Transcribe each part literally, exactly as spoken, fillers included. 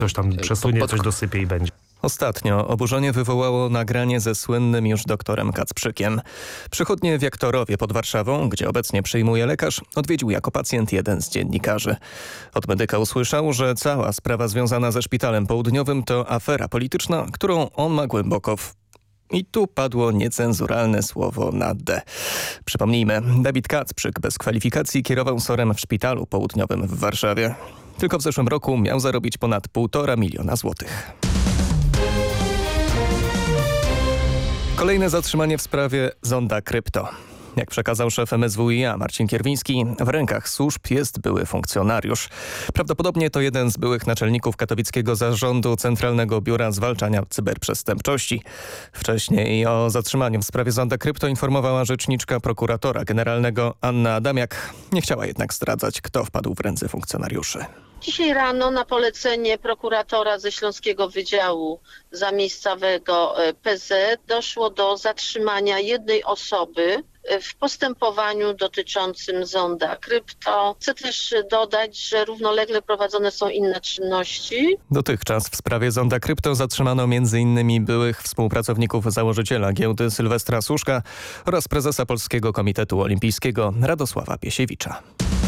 Coś tam przesunie, pod... coś dosypie i będzie. Ostatnio oburzenie wywołało nagranie ze słynnym już doktorem Kacprzykiem. Przychodnie w Jaktorowie pod Warszawą, gdzie obecnie przyjmuje lekarz, odwiedził jako pacjent jeden z dziennikarzy. Od medyka usłyszał, że cała sprawa związana ze szpitalem południowym to afera polityczna, którą on ma głęboko w... I tu padło niecenzuralne słowo na D. Przypomnijmy, Dawid Kacprzyk bez kwalifikacji kierował sorem w szpitalu południowym w Warszawie. Tylko w zeszłym roku miał zarobić ponad półtora miliona złotych. Kolejne zatrzymanie w sprawie zonda krypto. Jak przekazał szef M S W i A Marcin Kierwiński, w rękach służb jest były funkcjonariusz. Prawdopodobnie to jeden z byłych naczelników katowickiego zarządu Centralnego Biura Zwalczania Cyberprzestępczości. Wcześniej o zatrzymaniu w sprawie zonda krypto informowała rzeczniczka prokuratora generalnego Anna Adamiak. Nie chciała jednak zdradzać, kto wpadł w ręce funkcjonariuszy. Dzisiaj rano na polecenie prokuratora ze Śląskiego Wydziału Zamiejscowego P Z doszło do zatrzymania jednej osoby w postępowaniu dotyczącym zonda krypto. Chcę też dodać, że równolegle prowadzone są inne czynności. Dotychczas w sprawie zonda krypto zatrzymano między innymi byłych współpracowników założyciela giełdy Sylwestra Suszka oraz prezesa Polskiego Komitetu Olimpijskiego Radosława Piesiewicza.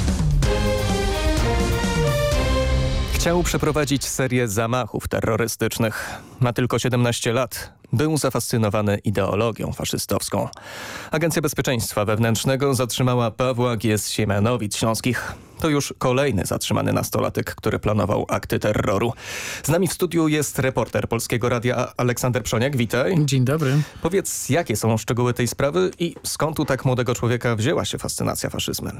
Chciał przeprowadzić serię zamachów terrorystycznych. Ma tylko siedemnaście lat. Był zafascynowany ideologią faszystowską. Agencja Bezpieczeństwa Wewnętrznego zatrzymała Pawła G. z Siemianowic Śląskich. To już kolejny zatrzymany nastolatek, który planował akty terroru. Z nami w studiu jest reporter Polskiego Radia Aleksander Przoniak. Witaj. Dzień dobry. Powiedz, jakie są szczegóły tej sprawy i skąd u tak młodego człowieka wzięła się fascynacja faszyzmem?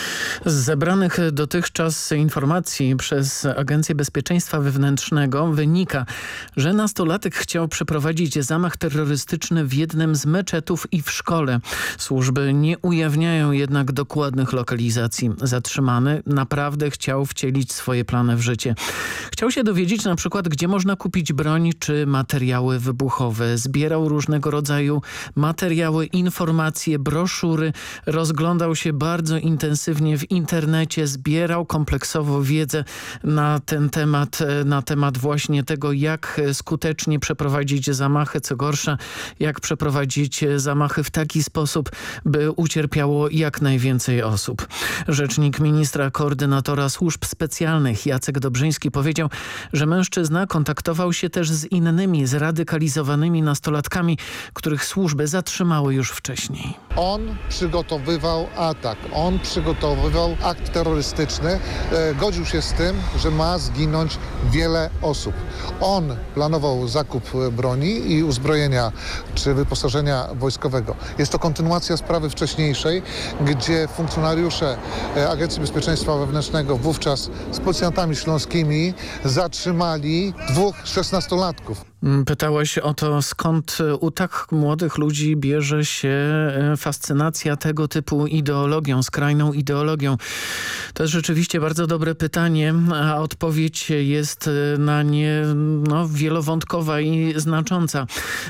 Z zebranych dotychczas informacji przez Agencję Bezpieczeństwa Wewnętrznego wynika, że nastolatek chciał przeprowadzić zamach terrorystyczny w jednym z meczetów i w szkole. Służby nie ujawniają jednak dokładnych lokalizacji. Zatrzymany naprawdę chciał wcielić swoje plany w życie. Chciał się dowiedzieć na przykład, gdzie można kupić broń czy materiały wybuchowe. Zbierał różnego rodzaju materiały, informacje, broszury. Rozglądał się bardzo intensywnie w internecie. Zbierał kompleksowo wiedzę na ten temat, na temat właśnie tego, jak skutecznie przeprowadzić zamachy, co gorsza, jak przeprowadzić zamachy w taki sposób, by ucierpiało jak najwięcej osób. Rzecznik ministra koordynatora służb specjalnych Jacek Dobrzyński powiedział, że mężczyzna kontaktował się też z innymi zradykalizowanymi nastolatkami, których służby zatrzymały już wcześniej. On przygotowywał atak, on przygotowywał akt terrorystyczny, e, godził się z tym, że ma zginąć wiele osób. On planował zakup broni i uzbrojenia czy wyposażenia wojskowego. Jest to kontynuacja sprawy wcześniejszej, gdzie funkcjonariusze Agencji Bezpieczeństwa Wewnętrznego wówczas z policjantami śląskimi zatrzymali dwóch szesnastolatków. Pytałeś o to, skąd u tak młodych ludzi bierze się fascynacja tego typu ideologią, skrajną ideologią. To jest rzeczywiście bardzo dobre pytanie, a odpowiedź jest na nie no, wielowątkowa i znacząca.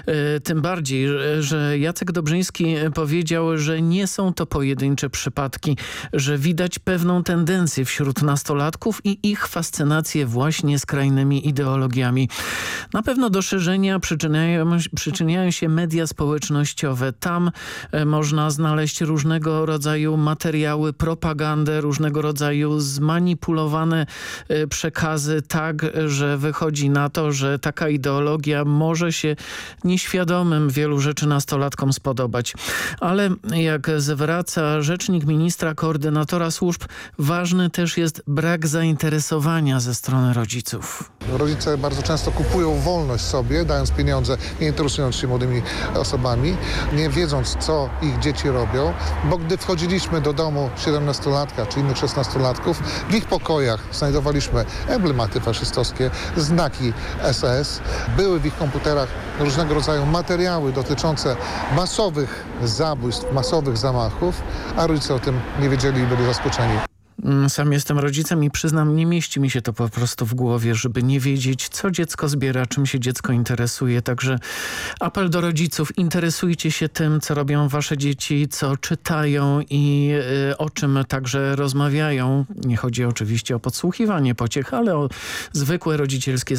Tym bardziej, że Jacek Dobrzyński powiedział, że nie są to pojedyncze przypadki, że widać pewną tendencję wśród nastolatków i ich fascynację właśnie skrajnymi ideologiami. Na pewno do szerzenia przyczyniają, przyczyniają się media społecznościowe. Tam e, można znaleźć różnego rodzaju materiały, propagandę, różnego rodzaju zmanipulowane e, przekazy, tak, że wychodzi na to, że taka ideologia może się nieświadomym wielu rzeczy nastolatkom spodobać. Ale jak zwraca rzecznik ministra koordynatora służb, ważny też jest brak zainteresowania ze strony rodziców. Rodzice bardzo często kupują wolność sobie, dając pieniądze, nie interesując się młodymi osobami, nie wiedząc, co ich dzieci robią, bo gdy wchodziliśmy do domu siedemnastolatka czy innych szesnastolatków, w ich pokojach znajdowaliśmy emblematy faszystowskie, znaki S S, były w ich komputerach różnego rodzaju materiały dotyczące masowych zabójstw, masowych zamachów, a rodzice o tym nie wiedzieli i byli zaskoczeni. Sam jestem rodzicem i przyznam, nie mieści mi się to po prostu w głowie, żeby nie wiedzieć, co dziecko zbiera, czym się dziecko interesuje. Także apel do rodziców, interesujcie się tym, co robią wasze dzieci, co czytają i y, o czym także rozmawiają. Nie chodzi oczywiście o podsłuchiwanie pociech, ale o zwykłe rodzicielskie